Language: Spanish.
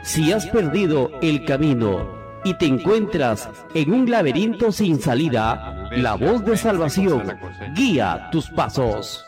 Si has perdido el camino y te encuentras en un laberinto sin salida, la voz de salvación guía tus pasos.